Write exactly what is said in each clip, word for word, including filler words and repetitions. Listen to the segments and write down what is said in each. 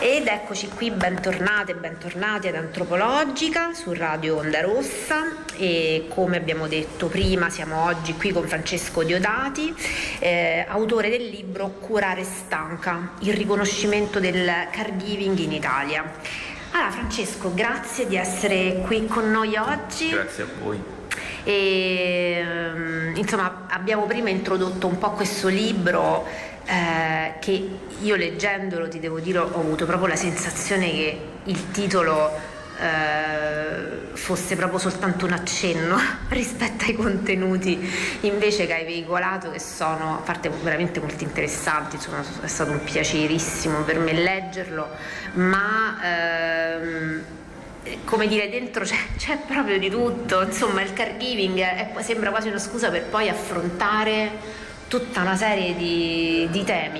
Ed eccoci qui, bentornate e bentornati ad Antropologica su Radio Onda Rossa, e come abbiamo detto prima siamo oggi qui con Francesco Diodati, eh, autore del libro Curare stanca, il riconoscimento del caregiving in Italia. Allora Francesco, grazie di essere qui con noi oggi. Grazie a voi. E, insomma, abbiamo prima introdotto un po' questo libro eh, che io leggendolo, ti devo dire, ho avuto proprio la sensazione che il titolo eh, fosse proprio soltanto un accenno rispetto ai contenuti invece che hai veicolato, che sono a parte veramente molto interessanti. Insomma, è stato un piacerissimo per me leggerlo, ma ehm, come dire, dentro c'è, c'è proprio di tutto. Insomma, il caregiving è, sembra quasi una scusa per poi affrontare tutta una serie di, di temi,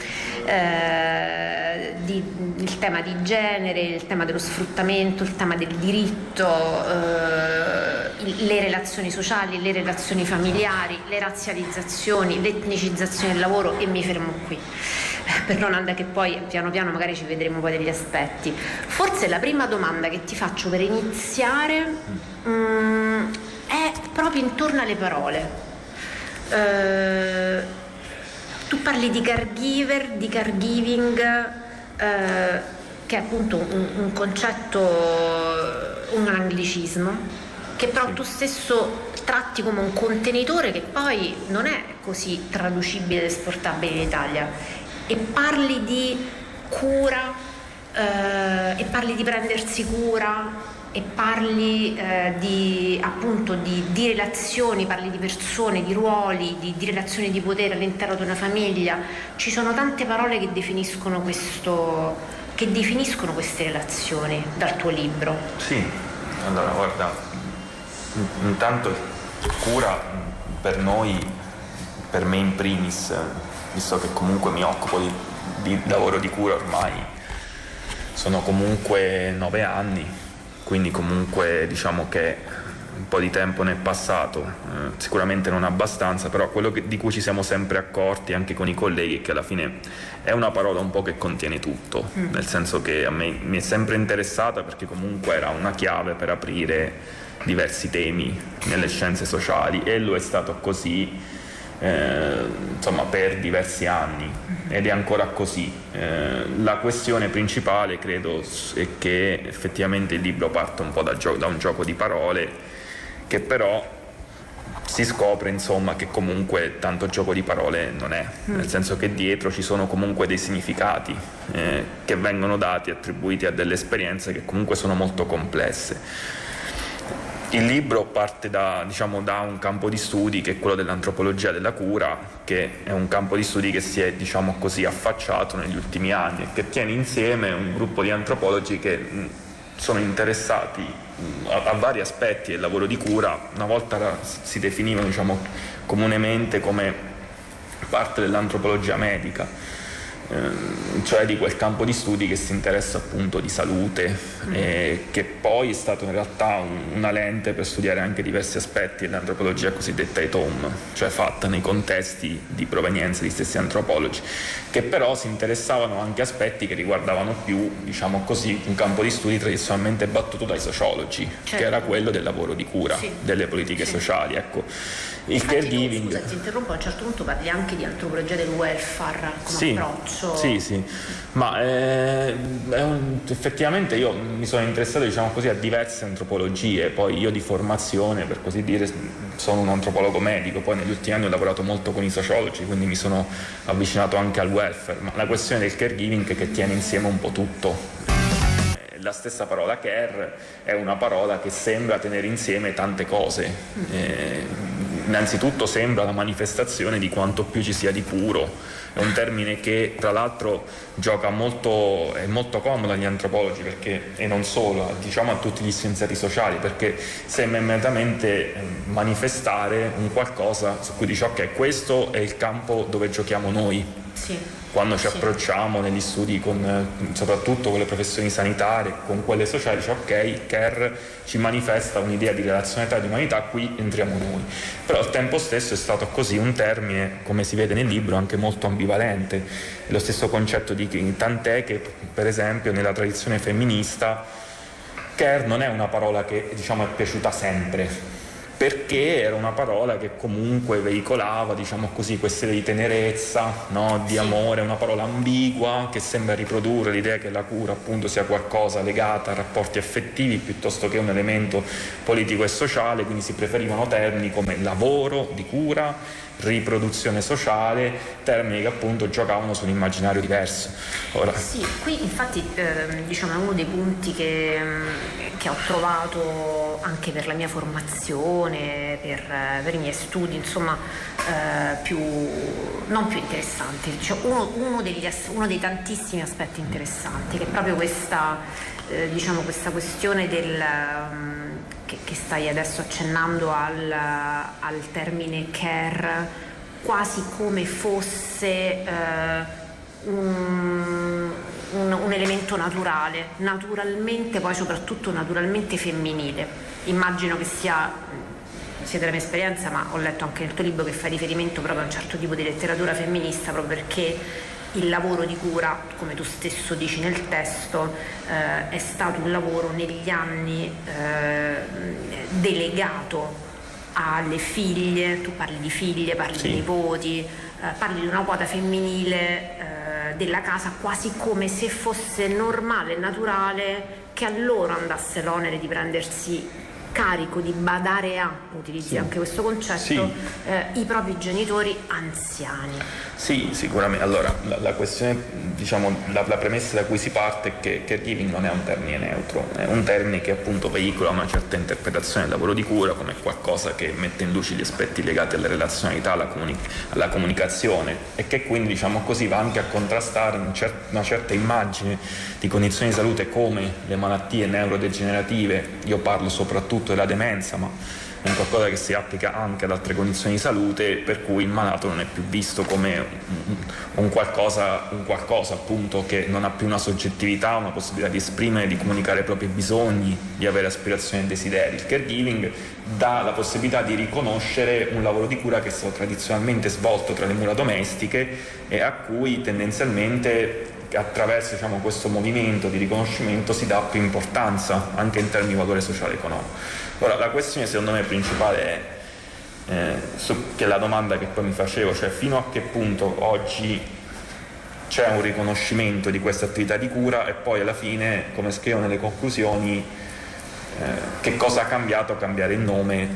eh, di, il tema di genere, il tema dello sfruttamento, il tema del diritto, eh, le relazioni sociali, le relazioni familiari, le razzializzazioni, l'etnicizzazione del lavoro, e mi fermo qui per non andare, che poi piano piano magari ci vedremo poi degli aspetti. Forse la prima domanda che ti faccio per iniziare um, è proprio intorno alle parole. Uh, tu parli di caregiver, di caregiving, uh, che è appunto un, un concetto, un anglicismo, che però tu stesso tratti come un contenitore che poi non è così traducibile ed esportabile in Italia, e parli di cura, uh, e parli di prendersi cura, e parli eh, di appunto di, di relazioni, parli di persone, di ruoli, di, di relazioni di potere all'interno di una famiglia. Ci sono tante parole che definiscono questo, che definiscono queste relazioni dal tuo libro. Sì, allora guarda, intanto cura per noi, per me in primis, visto che comunque mi occupo di, di lavoro di cura ormai, sono comunque nove anni. Quindi comunque diciamo che un po' di tempo ne è passato, eh, sicuramente non abbastanza, però quello che, di cui ci siamo sempre accorti anche con i colleghi è che alla fine è una parola un po' che contiene tutto, mm. nel senso che a me mi è sempre interessata perché comunque era una chiave per aprire diversi temi nelle scienze sociali, e lo è stato così eh, insomma per diversi anni, ed è ancora così. Eh, la questione principale credo è che effettivamente il libro parte un po' da, gio- da un gioco di parole, che però si scopre insomma che comunque tanto gioco di parole non è, mm. nel senso che dietro ci sono comunque dei significati eh, che vengono dati, attribuiti a delle esperienze che comunque sono molto complesse. Il libro parte da, diciamo, da un campo di studi che è quello dell'antropologia della cura, che è un campo di studi che si è, diciamo così, affacciato negli ultimi anni e che tiene insieme un gruppo di antropologi che mh, sono interessati mh, a, a vari aspetti del lavoro di cura. Una volta si definivano, diciamo, comunemente come parte dell'antropologia medica, cioè di quel campo di studi che si interessa appunto di salute, mm. e che poi è stato in realtà un, una lente per studiare anche diversi aspetti dell'antropologia cosiddetta E T O M, cioè fatta nei contesti di provenienza di stessi antropologi, che però si interessavano anche aspetti che riguardavano più, diciamo così, un campo di studi tradizionalmente battuto dai sociologi, certo. che era quello del lavoro di cura, sì. delle politiche sì. sociali, ecco. Il caregiving. Scusa, ti interrompo, a un certo punto parli anche di antropologia del welfare come sì, approccio. Sì, sì, ma eh, è un, effettivamente io mi sono interessato, diciamo così, a diverse antropologie. Poi io di formazione, per così dire, sono un antropologo medico, poi negli ultimi anni ho lavorato molto con i sociologi, quindi mi sono avvicinato anche al welfare, ma la questione del caregiving è che tiene insieme un po' tutto. La stessa parola care è una parola che sembra tenere insieme tante cose. Eh, innanzitutto sembra la manifestazione di quanto più ci sia di puro. È un termine che tra l'altro gioca molto, è molto comodo agli antropologi, perché, e non solo, diciamo a tutti gli scienziati sociali, perché sembra immediatamente manifestare un qualcosa su cui dice ok, questo è il campo dove giochiamo noi. Sì. Quando ci Sì. approcciamo negli studi con, soprattutto con le professioni sanitarie, con quelle sociali, dice ok, il care ci manifesta un'idea di relazionalità e di umanità, qui entriamo noi. Però al tempo stesso è stato così un termine, come si vede nel libro, anche molto ambivalente. È lo stesso concetto di tant'è che, per esempio, nella tradizione femminista, care non è una parola che, diciamo, è piaciuta sempre, perché era una parola che comunque veicolava, diciamo così, questa idea di tenerezza, no? Di amore, una parola ambigua che sembra riprodurre l'idea che la cura appunto sia qualcosa legata a rapporti affettivi piuttosto che un elemento politico e sociale, quindi si preferivano termini come lavoro di cura, riproduzione sociale, termini che appunto giocavano su un immaginario diverso. Ora. Sì, qui infatti eh, diciamo è uno dei punti che, che ho trovato anche per la mia formazione, per, per i miei studi, insomma, eh, più non più interessanti, diciamo, uno, uno, degli, uno dei tantissimi aspetti interessanti, che è proprio questa, eh, diciamo, questa questione del Che, che stai adesso accennando al, al termine care, quasi come fosse eh, un, un, un elemento naturale, naturalmente, poi soprattutto naturalmente femminile. Immagino che sia, sia della mia esperienza, ma ho letto anche nel tuo libro che fa riferimento proprio a un certo tipo di letteratura femminista, proprio perché il lavoro di cura, come tu stesso dici nel testo, eh, è stato un lavoro negli anni eh, delegato alle figlie. Tu parli di figlie, parli sì. di nipoti, eh, parli di una quota femminile eh, della casa, quasi come se fosse normale e naturale che a loro andasse l'onere di prendersi carico, di badare a, utilizzi sì. anche questo concetto, sì. eh, i propri genitori anziani. Sì, sicuramente. Allora, la, la questione, diciamo, la, la premessa da cui si parte è che caregiving non è un termine neutro, è un termine che appunto veicola una certa interpretazione del lavoro di cura come qualcosa che mette in luce gli aspetti legati alla relazionalità, alla, comuni- alla comunicazione, e che quindi, diciamo così, va anche a contrastare un cer- una certa immagine di condizioni di salute come le malattie neurodegenerative. Io parlo soprattutto della demenza, ma è un qualcosa che si applica anche ad altre condizioni di salute, per cui il malato non è più visto come un, un, qualcosa, un qualcosa appunto che non ha più una soggettività, una possibilità di esprimere, di comunicare i propri bisogni, di avere aspirazioni e desideri. Il caregiving dà la possibilità di riconoscere un lavoro di cura che è stato tradizionalmente svolto tra le mura domestiche e a cui tendenzialmente, attraverso, diciamo, questo movimento di riconoscimento, si dà più importanza anche in termini di valore sociale e economico. Ora, la questione secondo me principale è eh, su, che è la domanda che poi mi facevo, cioè fino a che punto oggi c'è un riconoscimento di questa attività di cura, e poi alla fine, come scrivo nelle conclusioni, eh, che cosa ha cambiato a cambiare il nome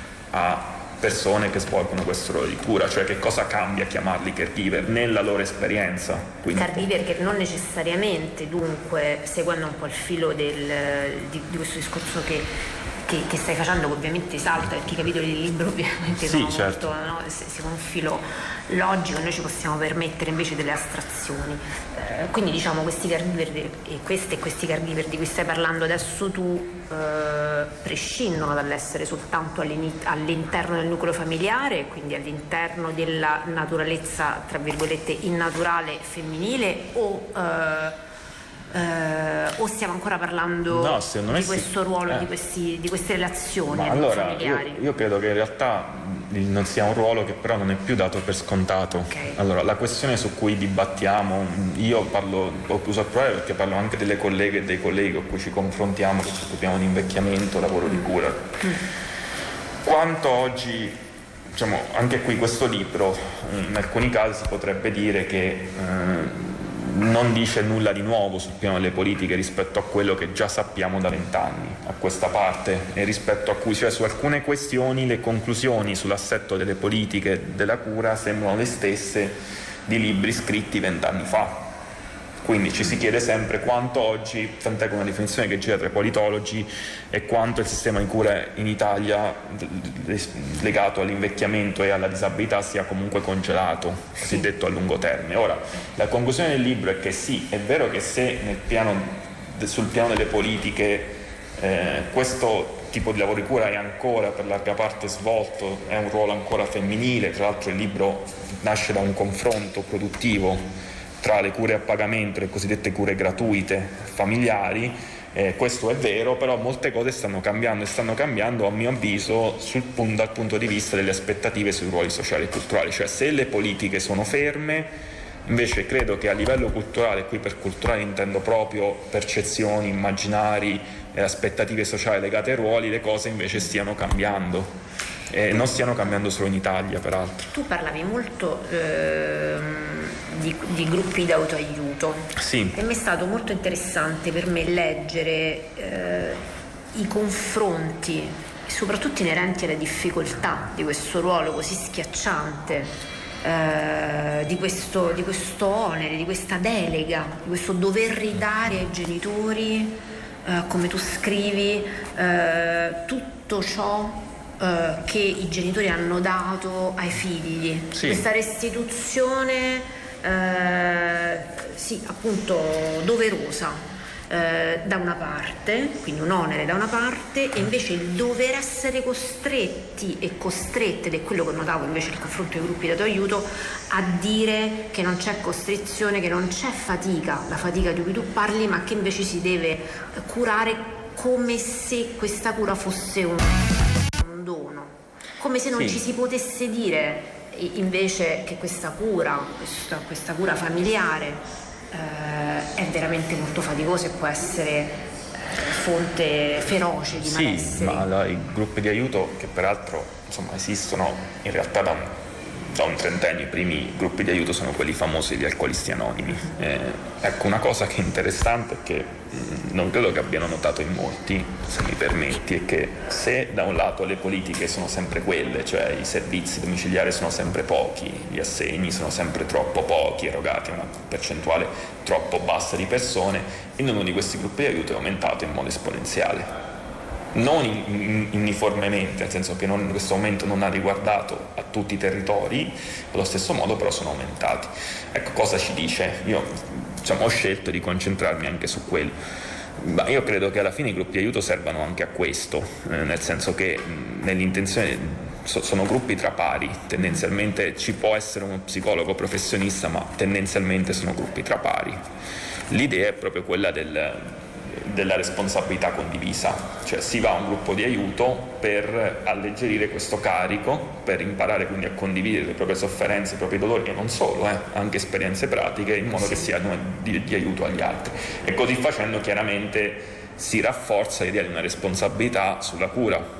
a persone che svolgono questo ruolo di cura, cioè che cosa cambia chiamarli caregiver nella loro esperienza. Quindi caregiver che non necessariamente, dunque, seguendo un po' il filo del, di, di questo discorso che, che, che stai facendo, che ovviamente salta, perché i capitoli del libro ovviamente sì, sono certo. molto, no? Seguono un filo logico, noi ci possiamo permettere invece delle astrazioni. Eh, quindi diciamo questi caregiver e queste e questi caregiver di cui stai parlando adesso tu eh, prescindono dall'essere soltanto all'interno del nucleo familiare, quindi all'interno della naturalezza, tra virgolette, innaturale femminile, o eh, Uh, o stiamo ancora parlando no, di questo sì. ruolo, eh. di, questi, di queste relazioni Ma allora, familiari? Io, io credo che in realtà non sia un ruolo che però non è più dato per scontato. Okay. Allora, la questione su cui dibattiamo, io parlo, ho usato il plurale perché parlo anche delle colleghe e dei colleghi con cui ci confrontiamo, che ci occupiamo di invecchiamento, lavoro di cura. Mm. Quanto oggi, diciamo, anche qui questo libro, in alcuni casi si potrebbe dire che eh, non dice nulla di nuovo sul piano delle politiche rispetto a quello che già sappiamo da vent'anni a questa parte, e rispetto a cui, cioè, su alcune questioni le conclusioni sull'assetto delle politiche della cura sembrano le stesse di libri scritti vent'anni fa. Quindi ci si chiede sempre quanto oggi, tant'è che una definizione che gira tra i politologi, è quanto il sistema di cura in Italia legato all'invecchiamento e alla disabilità sia comunque congelato, cosiddetto a lungo termine. Ora, la conclusione del libro è che sì, è vero che se nel piano, sul piano delle politiche eh, questo tipo di lavoro di cura è ancora per larga parte svolto, è un ruolo ancora femminile. Tra l'altro il libro nasce da un confronto produttivo tra le cure a pagamento e le cosiddette cure gratuite familiari. Eh, questo è vero, però molte cose stanno cambiando e stanno cambiando a mio avviso sul, dal punto di vista delle aspettative sui ruoli sociali e culturali. Cioè, se le politiche sono ferme, invece credo che a livello culturale, qui per culturale intendo proprio percezioni, immaginari e aspettative sociali legate ai ruoli, le cose invece stiano cambiando e non stiano cambiando solo in Italia, peraltro. Tu parlavi molto ehm, di, di gruppi d'autoaiuto. Sì. E mi è stato molto interessante per me leggere eh, i confronti, soprattutto inerenti alle difficoltà di questo ruolo così schiacciante, Eh, di, questo, di questo onere, di questa delega, di questo dover ridare ai genitori, eh, come tu scrivi, eh, tutto ciò eh, che i genitori hanno dato ai figli. Sì. Questa restituzione, eh, sì, appunto doverosa. Eh, da una parte, quindi un onere da una parte, e invece il dover essere costretti e costrette, ed è quello che notavo invece nel confronto dei gruppi d'autoaiuto, a dire che non c'è costrizione, che non c'è fatica, la fatica di cui tu parli, ma che invece si deve curare come se questa cura fosse un, un dono, come se non sì. ci si potesse dire invece che questa cura, questa, questa cura familiare Uh, è veramente molto faticoso e può essere uh, fonte feroce di sì, malessere. Sì, ma la, i gruppi di aiuto, che peraltro insomma esistono in realtà da un, da un trentennio, i primi gruppi di aiuto sono quelli famosi di Alcolisti Anonimi. Eh, ecco, una cosa che è interessante, che mh, non credo che abbiano notato in molti, se mi permetti, è che se da un lato le politiche sono sempre quelle, cioè i servizi domiciliari sono sempre pochi, gli assegni sono sempre troppo pochi, erogati a una percentuale troppo bassa di persone, il numero di questi gruppi di aiuto è aumentato in modo esponenziale. Non in, in, uniformemente, nel senso che non, questo aumento non ha riguardato a tutti i territori allo stesso modo, però sono aumentati. Ecco, cosa ci dice? Io diciamo, ho scelto di concentrarmi anche su quello. Ma io credo che alla fine i gruppi di aiuto servano anche a questo, eh, nel senso che mh, nell'intenzione so, sono gruppi tra pari, tendenzialmente ci può essere uno psicologo professionista, ma tendenzialmente sono gruppi tra pari. L'idea è proprio quella del della responsabilità condivisa, cioè si va a un gruppo di aiuto per alleggerire questo carico, per imparare quindi a condividere le proprie sofferenze, i propri dolori, e non solo, eh, anche esperienze pratiche, in modo che siano di, di aiuto agli altri, e così facendo chiaramente si rafforza l'idea di una responsabilità sulla cura,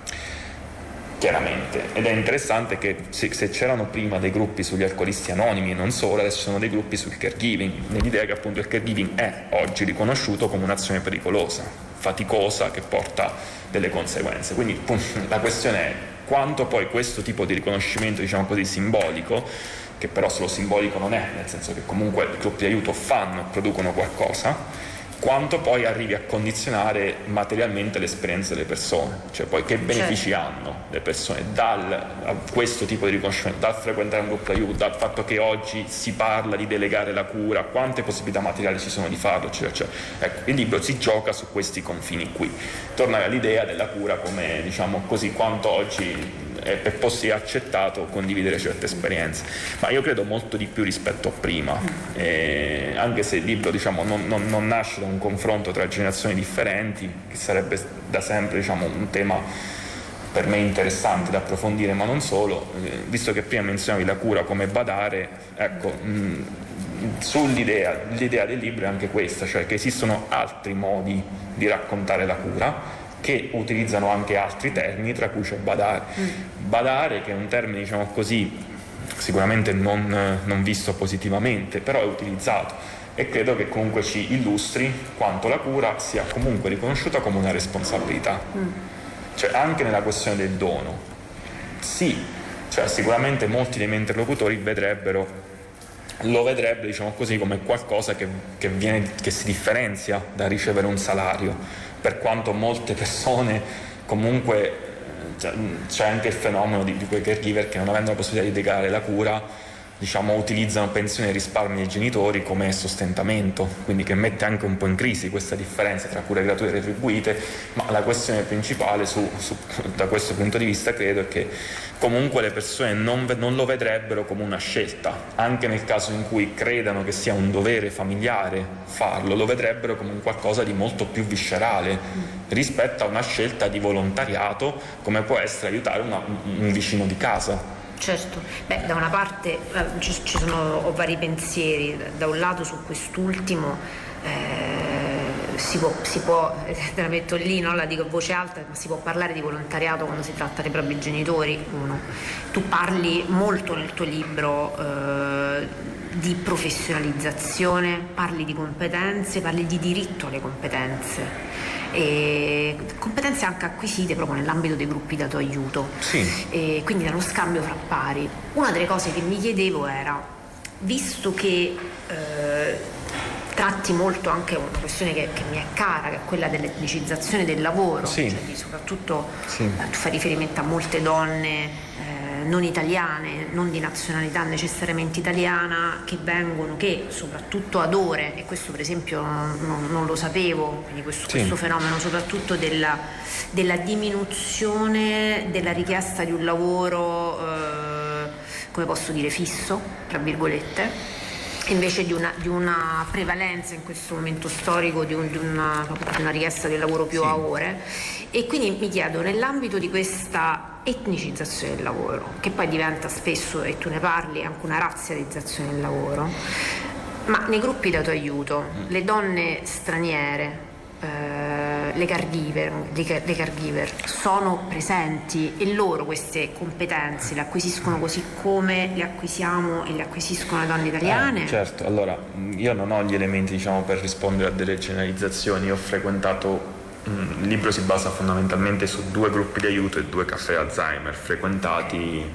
chiaramente. Ed è interessante che se, se c'erano prima dei gruppi sugli alcolisti anonimi e non solo, adesso sono dei gruppi sul caregiving, nell'idea che appunto il caregiving è oggi riconosciuto come un'azione pericolosa, faticosa, che porta delle conseguenze. Quindi appunto, la questione è quanto poi questo tipo di riconoscimento, diciamo così, simbolico, che però solo simbolico non è, nel senso che comunque i gruppi di aiuto fanno, producono qualcosa, quanto poi arrivi a condizionare materialmente l'esperienza delle persone, cioè poi che benefici certo. hanno le persone dal a questo tipo di riconoscimento, dal frequentare un gruppo di aiuto, dal fatto che oggi si parla di delegare la cura, quante possibilità materiali ci sono di farlo, eccetera, eccetera. Ecco, il libro si gioca su questi confini qui, tornare all'idea della cura come, diciamo così, quanto oggi è, è possibile, accettato condividere certe esperienze, ma io credo molto di più rispetto a prima, eh, anche se il libro, diciamo, non, non, non nasce da un confronto tra generazioni differenti, che sarebbe da sempre, diciamo, un tema per me interessante da approfondire, ma non solo, eh, visto che prima menzionavi la cura come badare, ecco, mh, sull'idea l'idea del libro è anche questa, cioè che esistono altri modi di raccontare la cura che utilizzano anche altri termini, tra cui c'è badare. Mm. Badare, che è un termine, diciamo così, sicuramente non, non visto positivamente, però è utilizzato, e credo che comunque ci illustri quanto la cura sia comunque riconosciuta come una responsabilità. Mm. Cioè anche nella questione del dono. Sì, cioè sicuramente molti dei miei interlocutori vedrebbero, lo vedrebbero, diciamo così, come qualcosa che, che, viene, che si differenzia da ricevere un salario, per quanto molte persone comunque, cioè, c'è anche il fenomeno di, di quei caregiver che, non avendo la possibilità di delegare la cura, diciamo utilizzano pensioni e risparmi dei genitori come sostentamento, quindi che mette anche un po' in crisi questa differenza tra cure gratuite e retribuite. Ma la questione principale su, su, da questo punto di vista credo è che comunque le persone non, non lo vedrebbero come una scelta, anche nel caso in cui credano che sia un dovere familiare farlo, lo vedrebbero come un qualcosa di molto più viscerale rispetto a una scelta di volontariato come può essere aiutare una, un vicino di casa. Certo, beh, da una parte ci, ci sono ho vari pensieri, da un lato su quest'ultimo eh, si può, si può te la metto lì, non la dico a voce alta, ma si può parlare di volontariato quando si tratta dei propri genitori. Uno, tu parli molto nel tuo libro eh, di professionalizzazione, parli di competenze, parli di diritto alle competenze. E competenze anche acquisite proprio nell'ambito dei gruppi dato aiuto, sì. E quindi dallo scambio fra pari. Una delle cose che mi chiedevo era, visto che eh, tratti molto anche una questione che, che mi è cara, che è quella dell'etnicizzazione del lavoro, sì. Cioè, soprattutto sì. eh, tu fai riferimento a molte donne eh, non italiane, non di nazionalità necessariamente italiana, che vengono, che soprattutto ad ore, e questo per esempio non, non, non lo sapevo, quindi questo, sì. questo fenomeno soprattutto della, della diminuzione della richiesta di un lavoro, eh, come posso dire, fisso, tra virgolette, invece di una, di una prevalenza in questo momento storico di, un, di, una, di una richiesta del lavoro più sì. a ore. E quindi mi chiedo, nell'ambito di questa etnicizzazione del lavoro, che poi diventa spesso, e tu ne parli, anche una razzializzazione del lavoro, ma nei gruppi dato aiuto, le donne straniere, eh, le caregiver, le caregiver sono presenti, e loro queste competenze le acquisiscono così come le acquisiamo e le acquisiscono le donne italiane? Eh, certo, allora io non ho gli elementi, diciamo, per rispondere a delle generalizzazioni. Io ho frequentato, il libro si basa fondamentalmente su due gruppi di aiuto e due caffè Alzheimer frequentati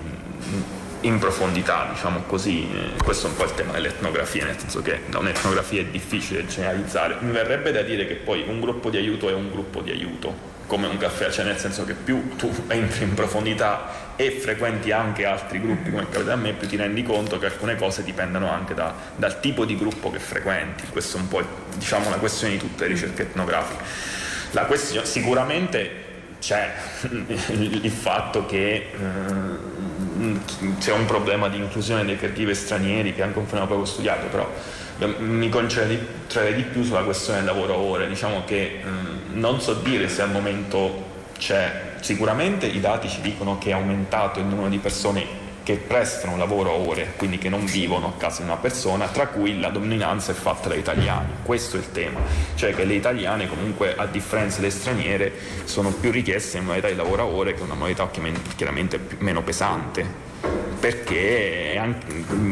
in profondità, diciamo così. Questo è un po' il tema dell'etnografia, nel senso che da un'etnografia è difficile generalizzare. Mi verrebbe da dire che poi un gruppo di aiuto è un gruppo di aiuto, come un caffè, cioè nel senso che più tu entri in profondità e frequenti anche altri gruppi, come capita a me, più ti rendi conto che alcune cose dipendono anche da, dal tipo di gruppo che frequenti. Questo è un po', diciamo, la questione di tutte le ricerche etnografiche. La questione, sicuramente c'è il fatto che eh, c'è un problema di inclusione dei caregiver stranieri, che è anche un fenomeno proprio studiato, però mi concentrerei di più sulla questione del lavoro a ore. Diciamo che eh, non so dire se al momento c'è, sicuramente i dati ci dicono che è aumentato il numero di persone che prestano lavoro a ore, quindi che non vivono a casa di una persona, tra cui la dominanza è fatta dai italiani. Questo è il tema, cioè che le italiane comunque, a differenza delle straniere, sono più richieste in modalità di lavoro a ore, che è una modalità chiaramente meno pesante, perché è, anche,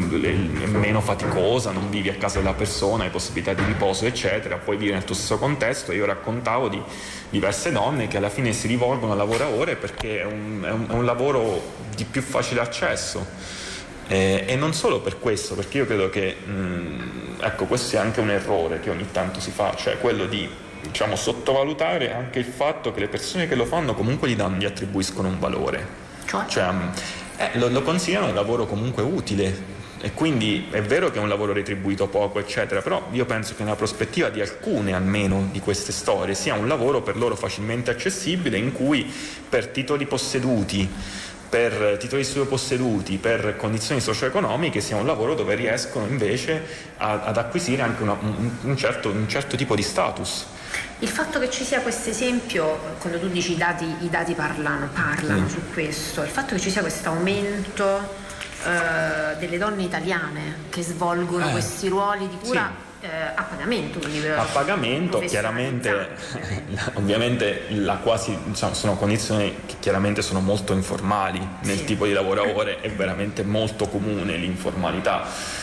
è meno faticosa, non vivi a casa della persona, hai possibilità di riposo eccetera, puoi vivere nel tuo stesso contesto. Io raccontavo di diverse donne che alla fine si rivolgono al lavoro a ore perché è un, è un, è un lavoro di più facile accesso, eh, e non solo per questo, perché io credo che mh, ecco, questo è anche un errore che ogni tanto si fa, cioè quello di, diciamo, sottovalutare anche il fatto che le persone che lo fanno comunque gli, danno, gli attribuiscono un valore, cioè, cioè eh, lo, lo considerano un lavoro comunque utile. E quindi è vero che è un lavoro retribuito poco eccetera, però io penso che nella prospettiva di alcune almeno di queste storie sia un lavoro per loro facilmente accessibile, in cui per titoli posseduti, per titoli di studio posseduti, per condizioni socio-economiche, sia un lavoro dove riescono invece a, ad acquisire anche una, un, un, certo, un certo tipo di status. Il fatto che ci sia questo esempio, quando tu dici i dati, i dati parlano, parlano mm. su questo, il fatto che ci sia questo aumento Uh, delle donne italiane che svolgono eh, questi ruoli di cura, sì. uh, a pagamento, quindi per a pagamento chiaramente ovviamente la quasi, diciamo, sono condizioni che chiaramente sono molto informali nel sì. tipo di lavoro a ore, è veramente molto comune l'informalità,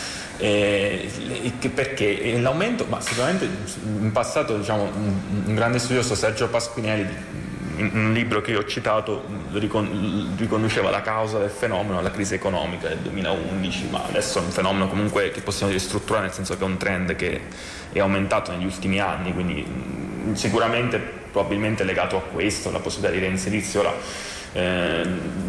eh, perché l'aumento, ma sicuramente in passato, diciamo, un, un grande studioso, Sergio Pasquinelli, in un libro che io ho citato, ricon- riconduceva la causa del fenomeno alla crisi economica del duemilaundici, ma adesso è un fenomeno comunque che possiamo dire strutturale, nel senso che è un trend che è aumentato negli ultimi anni, quindi mh, sicuramente probabilmente legato a questo, la possibilità di reinserirsi. Ora Eh,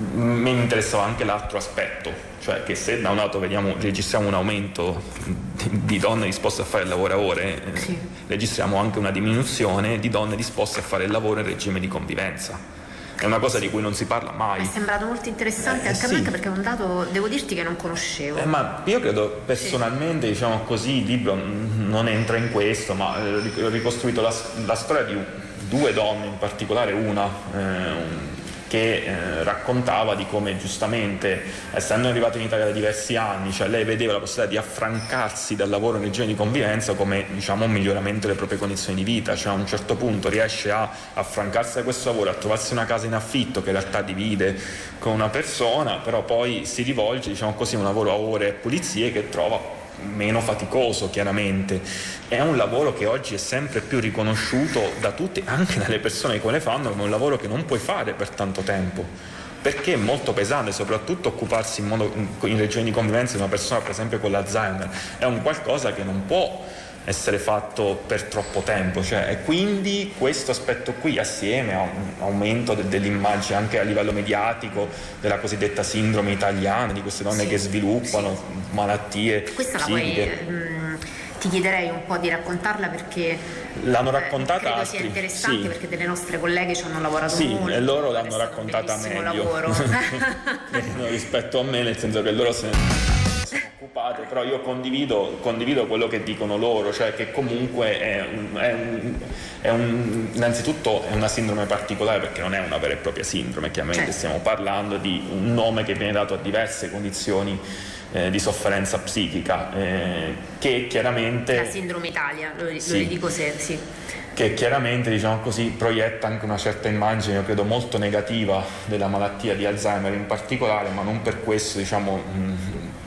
mi interessava anche l'altro aspetto, cioè che se da un lato vediamo, registriamo un aumento di, di donne disposte a fare il lavoro a ore, eh, sì. registriamo anche una diminuzione di donne disposte a fare il lavoro in regime di convivenza. È una cosa di cui non si parla mai. Mi è sembrato molto interessante eh, anche a me, sì. perché è un dato, devo dirti, che non conoscevo. Eh, ma io credo personalmente, sì. diciamo così, il libro non entra in questo, ma ho ricostruito la, la storia di due donne, in particolare una eh, che eh, raccontava di come giustamente, essendo arrivata in Italia da diversi anni, cioè lei vedeva la possibilità di affrancarsi dal lavoro in regime di convivenza come, diciamo, un miglioramento delle proprie condizioni di vita, cioè a un certo punto riesce a affrancarsi da questo lavoro, a trovarsi una casa in affitto che in realtà divide con una persona, però poi si rivolge, diciamo così, a un lavoro a ore e pulizie che trova meno faticoso, chiaramente. È un lavoro che oggi è sempre più riconosciuto da tutti, anche dalle persone che lo fanno, come un lavoro che non puoi fare per tanto tempo, perché è molto pesante, soprattutto occuparsi in, modo, in regime di convivenza di una persona per esempio con l'Alzheimer è un qualcosa che non può essere fatto per troppo tempo, cioè, e quindi questo aspetto qui, assieme a un aumento de- dell'immagine anche a livello mediatico della cosiddetta sindrome italiana, di queste donne sì, che sviluppano sì. malattie questa psichiche. La puoi, mh, ti chiederei un po' di raccontarla, perché l'hanno raccontata eh, credo altri. sia interessante, sì. perché delle nostre colleghe ci hanno lavorato sì, molto. E loro l'hanno raccontata meglio lavoro. rispetto a me, nel senso che loro se ne sono occupate, però io condivido, condivido quello che dicono loro, cioè che comunque è, un, è, un, è un, innanzitutto è una sindrome particolare, perché non è una vera e propria sindrome, chiaramente certo. stiamo parlando di un nome che viene dato a diverse condizioni eh, di sofferenza psichica, eh, che chiaramente... La sindrome Italia, lo, sì. lo dico se sì. che chiaramente, diciamo così, proietta anche una certa immagine, io credo, molto negativa della malattia di Alzheimer in particolare, ma non per questo, diciamo, mh,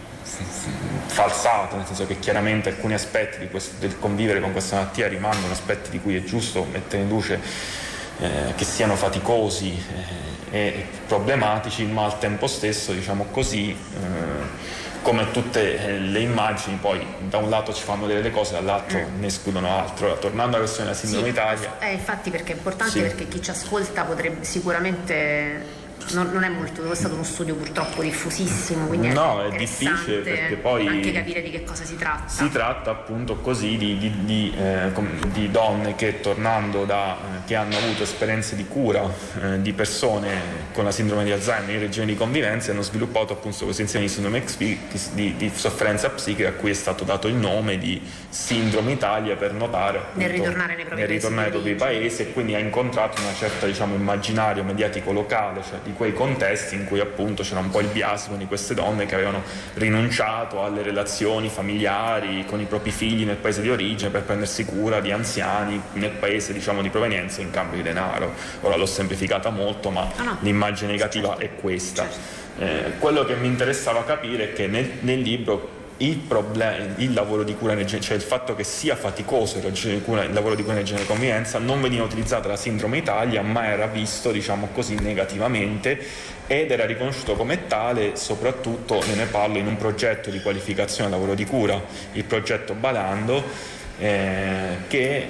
falsato, nel senso che chiaramente alcuni aspetti di questo, del convivere con questa malattia rimangono aspetti di cui è giusto mettere in luce eh, che siano faticosi eh, e problematici, ma al tempo stesso, diciamo così, eh, come tutte le immagini, poi da un lato ci fanno vedere le cose, dall'altro mm. ne escludono altro. Ora, tornando alla questione della sindrome sì, Italia, eh, infatti, perché è importante, sì. perché chi ci ascolta potrebbe sicuramente non, non è molto, è stato uno studio purtroppo diffusissimo, quindi no, è, è difficile, perché poi anche capire di che cosa si tratta. Si tratta appunto così di, di, di, eh, di donne che, tornando da eh, che hanno avuto esperienze di cura eh, di persone con la sindrome di Alzheimer in regime di convivenza, hanno sviluppato appunto questo insieme di sindrome di, di sofferenza psichica, a cui è stato dato il nome di sindrome Italia, per notare appunto, nel ritornare nei propri, nel ritornare ai propri paesi, e quindi ha incontrato una certa, diciamo, immaginario mediatico locale, cioè di quei contesti in cui appunto c'era un po' il biasimo di queste donne che avevano rinunciato alle relazioni familiari con i propri figli nel paese di origine per prendersi cura di anziani nel paese, diciamo, di provenienza in cambio di denaro. Ora l'ho semplificata molto, ma ah, no. l'immagine negativa certo. è questa. Certo. Eh, quello che mi interessava capire è che nel, nel libro il problema, il lavoro di cura, cioè il fatto che sia faticoso il, cura, il lavoro di cura nel genere di convivenza, non veniva utilizzata la sindrome Italia, ma era visto, diciamo così, negativamente, ed era riconosciuto come tale soprattutto, ne parlo, in un progetto di qualificazione al lavoro di cura, il progetto Balando, eh, che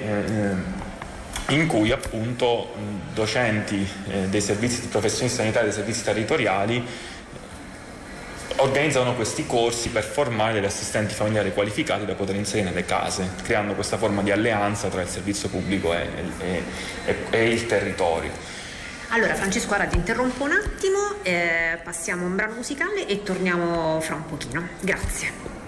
eh, in cui appunto docenti eh, dei servizi, professionisti sanitari dei servizi territoriali organizzano questi corsi per formare degli assistenti familiari qualificati da poter inserire nelle case, creando questa forma di alleanza tra il servizio pubblico e, e, e, e il territorio. Allora Francesco, ora ti interrompo un attimo, eh, passiamo a un brano musicale e torniamo fra un pochino. Grazie.